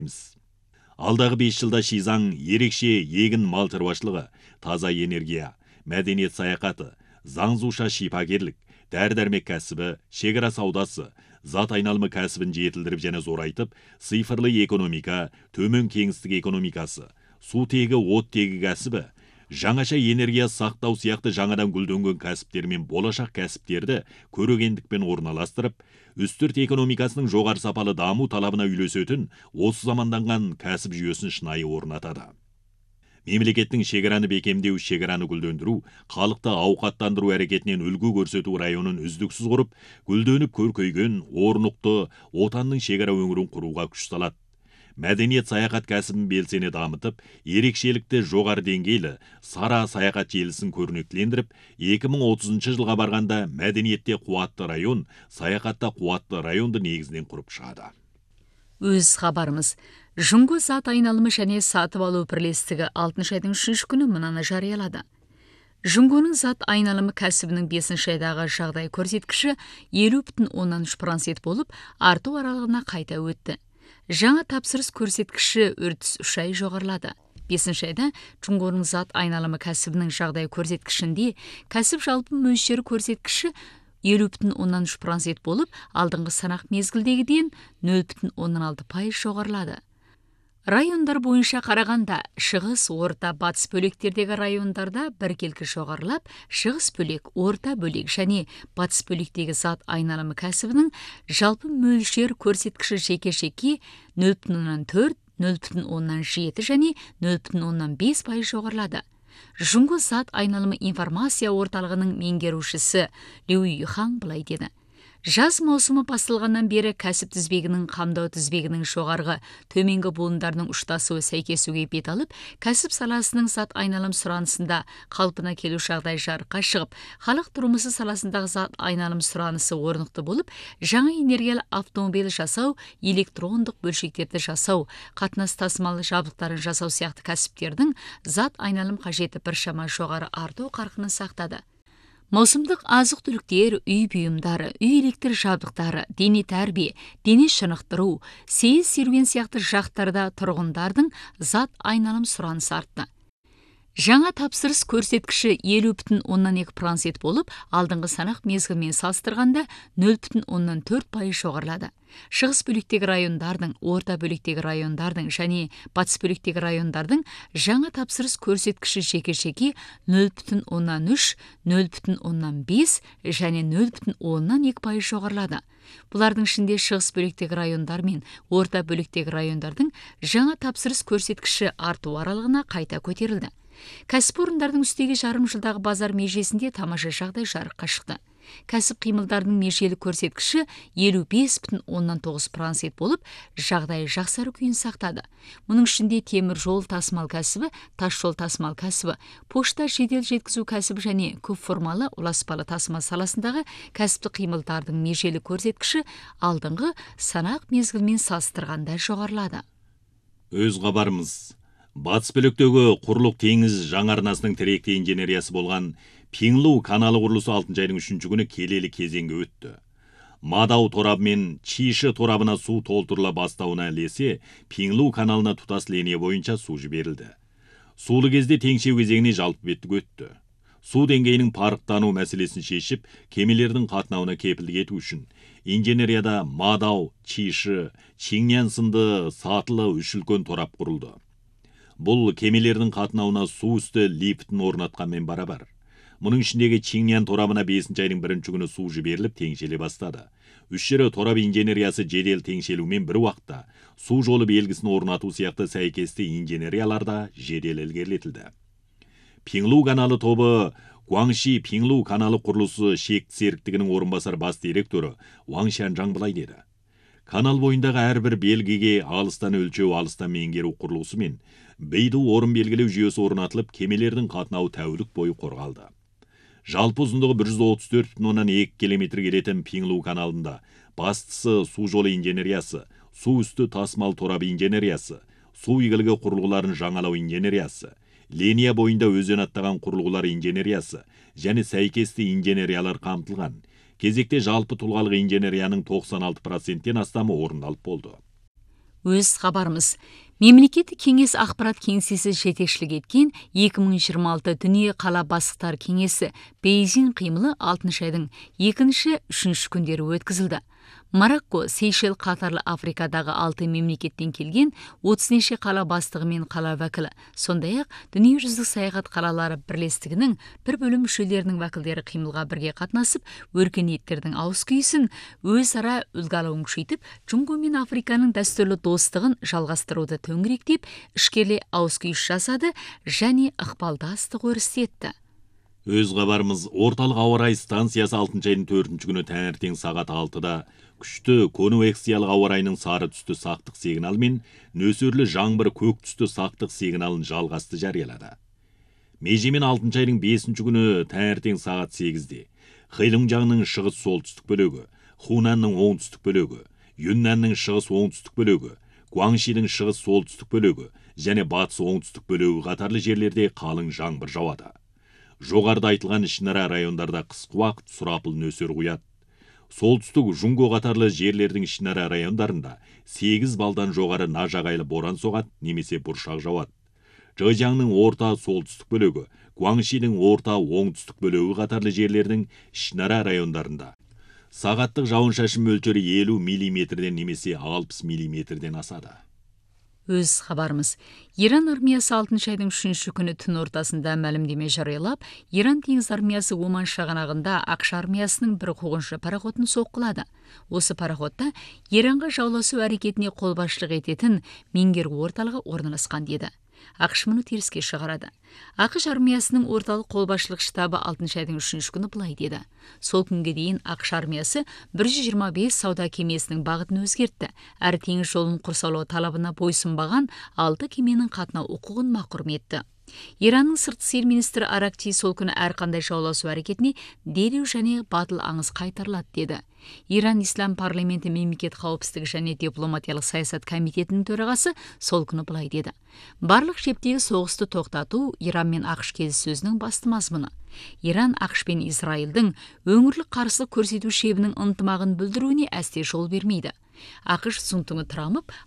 Алдағы 5 жылда Шизаң ерекше егін мал шаруашылығы, таза энергия, мәдениет саяхаты, заңзуша шипагерлік, дәрі-дәрмек кәсібі, шекара саудасы, зат айналымы кәсібін жетілдіріп және зорайтып, цифрлы экономика, төмен кеңістік экономикасы, су тегі, от тегі кәсібі, жаңаша энергия сақтау сияқты жаңадан гүлденген кәсіптер мен болашақ кәсіптерді көрегендікпен орналастырып, үстірт экономикасының жоғары сапалы даму талабына үйлесетін осы заманданған кәсіп жүйесін шынайы орнатады. Мемлекеттің шекараны бекемдеу, шекараны гүлдендіру, халықты ауқаттандыру әрекетінен үлгі көрсету районын үздіксіз құрып, гүлденіп көркейген, орнықты отанның шекара өңірін құруға күш салады. Мәдениет саяхат кәсібін белсене дамытып, ерекшелікті жоғары деңгейлі сара саяхат желісін көрнектілендіріп, 2030 жылға барғанда мәдениетте қуатты район, саяхатта қуатты районды негізінен құрып шығады. Өз хабарымыз. Жұңғы зат айналымы және сатып алу бірлестігі 6 айдың 3 күні мынаны жариялады. Жұңғының зат айналымы кәсібінің 5 айдағы жағдай көрсеткіші 50,3% болып, арту аралығына қайта өтті. Жаңа тапсырыс көрсеткіші үрдіс 3 ай жоғарылады. 5 айда Жұңғының зат айналымы кәсібінің жағдай көрсеткішінде кәсіп жалпы мөлшері көрсеткіші 50,3% болып, алдыңғы санақ мезгілдегіден 0,16% жоғарылады. Райондар бойынша қарағанда, шығыс, орта, батыс бөліктердегі райондарда біркелкі жоғарылап, шығыс бөлек, орта бөлек және батыс бөліктегі зат айналымы кәсібінің жалпы мөлшер көрсеткіші жеке-жеке 0,4, 0,7 және 0,5% жоғарылады. Жұңғы зат айналымы информация орталығының меңгерушісі Лю Юхан былай деді. Жаз маусымы басталғаннан бері кәсіп тізбегінің қамдау тізбегінің жоғарғы төменгі буындарының ұштасуы сәйкесуге бет алып, кәсіп саласының зат айналым сұранысында қалпына келу жағдай жарыққа шығып, халық тұрмысы саласындағы зат айналым сұранысы орнықты болып, жаңа энергиялы автомобиль жасау, электрондық бөлшектерді жасау, қатынас тасымалы жабдықтарын жасау сияқты кәсіптердің зат айналым қажеті біршама жоғары арту қарқынын сақтады. Маусымдық азық-түліктер, үй бұйымдары, үй электр жабдықтары, дене тәрбие, дене шынықтыру, сейіс серуен сияқты жақтарда тұрғындардың зат айналым сұранысы артты. Жаңа тапсырыс көрсеткіші 50,2% болып, алдыңғы санақ мезгілмен салыстырғанда 0,4% жоғарылады. Шығыс бөліктегі райондардың, орта бөліктегі райондардың және батыс бөліктегі райондардың жаңа тапсырыс көрсеткіші жеке-жеке 0,3, 0,5 және 0,2% жоғарылады. Бұлардың ішінде шығыс бөліктегі райондар мен орта бөліктегі райондардың жаңа тапсырыс көрсеткіші арту аралығына қайта көтерілді. Кәсіпорындардың үстегі жарым жылдағы базар межесінде тамаша жағдай жарыққа шықты. Кәсіп қимылдарының межелі көрсеткіші 55,9% болып, жағдай жақсару күйін сақтады. Мұның ішінде темір жол тасымал кәсібі, тас жол тасымал кәсібі, пошта жедел жеткізу кәсібі және көп формалы ұласпалы тасымал саласындағы кәсіпті қимылдардың межелі көрсеткіші алдыңғы санақ мезгілмен салыстырғанда жоғарылады. Өз хабарымыз. Батыс бөліктегі құрлық теңіз жаңа арнасының тіректі инженериясы болған Пиңлу каналы құрылысы 6 айдың 3 күні келелі кезеңге өтті. Мадау торабы мен Чиші торабына су толтырыла бастауына ілесе, Пиңлу каналына тұтас линия бойынша су жіберілді. Сулы кезде теңшеу кезеңіне жалпы беттік өтті. Су деңгейінің парықтану мәселесін шешіп, кемелердің қатынауына кепілдік ету үшін инженерияда Мадау, Чиші, Чиннян сынды сатылы үш үлкен торап құрылды. Бұл кемелердің қатынауына су үсті лифтін орнатқанмен барабар. Мұның ішіндегі Чиннян торабына 5 айдың 1 күні су жіберіліп теңшеле бастады. Үш жері торап инженериясы жедел теңшелумен бір уақытта су жолы белгісін орнату сияқты сәйкесті инженерияларда жедел ілгерілетілді. Пиңлу каналы тобы Гуаңши Пиңлу каналы құрылысы шекті серіктігінің орынбасар бас директоры Уаң Шанжаң былай деді. Канал бойындағы әрбір белгіге алыстан өлшеу, алыстан меңгеру құрылысы мен бейду орын белгілеу жүйесі орнатылып, кемелердің қатынауы тәулік бойы қорғалды. Жалпы ұзындығы 134,2 км келетін Пиңлу каналында бастысы су жолы инженериясы, су үсті тасымал торабы инженериясы, су игілігі құрылғыларын жаңалау инженериясы, линия бойында өзен аттаған құрылғылар инженериясы және сәйкесті инженериялар қамтылған. Кезекте жалпы тұлғалық инженерияның 96%-тен астамы орындалып болды. Өз хабарымыз. Мемлекеттік кеңес ақпарат кеңсесі жетекшілік еткен 2026 дүние қала бастықтар кеңесі Бейжің қимылы 6 айдың 2-3 күндері өткізілді. Марокко, Сейшел қатарлы Африкадағы 6 мемлекеттен келген 30 қала бастығы мен қала вәкілі, сондай-ақ дүниежүзілік саяхат қалалары бірлестігінің бір бөлім мүшелерінің вәкілдері қимылға бірге қатынасып, өркениеттердің ауыс-күйісін өзара үлгі алуын күшейтіп, Жұңго мен Африканың дәстүрлі достығын жалғастыруды төңіректеп, ішкерле ауыс-күйіс жасады және ықпалдастық өрістетті. Өз хабарымыз, орталық ауа райы станциясы 6 айдың 4 күні таңертең сағат 6-да күшті конвекциялық ауа райының сары түсті сақтық сигналы мен нөсерлі жаңбыр көк түсті сақтық сигналын жалғасты жариялады. Межемен 6 айдың 5 күні таңертең сағат 8-де Хэйлунжаңның шығыс солтүстік бөлігі, Хунанның оңтүстік бөлігі, Юннанның шығыс оңтүстік бөлігі, Гуаңшидің шығыс солтүстік бөлігі және батыс оңтүстік бөлігі қатарлы жерлерде қалың жаңбыр жауады. Жоғарыда айтылған ішінара райондарда қысқы уақыт сұрапыл нөсер құяды. Солтүстік Жұңго қатарлы жерлердің ішінара райондарында 8 балдан жоғары нажағайлы боран соғады немесе бұршақ жауады. Зhejiangның орта солтүстік бөлігі, Гуаңшидің орта оңтүстік бөлігі қатарлы жерлердің ішінара райондарында сағаттық жауын-шашын мөлшері 50 мм немесе 60 мм асады. Өз хабарымыз. Иран армиясы 6 айдың 3 күні түн ортасында мәлімдеме жариялап, Иран теңіз армиясы Оман шығанағында ақш армиясының бір қуғыншы пароходын соққылады. Осы пароходта Иранға жауласу әрекетіне қолбасшылық ететін меңгеру орталығы орналасқан деді. ақш мұны теріске шығарады. ақш армиясының орталық қолбасшылық штабы 6 айдың 3 күні былай деді. Сол күнге дейін ақш армиясы 125 сауда кемесінің бағытын өзгертті. Әр теңіз жолын құрсаулау талабына бойсұнбаған 6 кеменің қатынау құқығын мақұрым етті. Иранның сыртқы істер министрі Аракчи сол күні әрқандай жауласу әрекетіне дереу және батыл аңыз қайтарылады деді. Иран Ислам парламенті мемлекет қауіпсіздігі және дипломатиялық саясат комитетінің төрағасы сол күні былай деді. Барлық шептегі соғысты тоқтату Иран мен ақш келіссөзінің басты мазмұны. Иран ақш пен Израильдің өңірлік қарсылық көрсету шебінің ынтымағын бүлдіруіне әсте жол бермейді. ақш Цунтуңы Трамып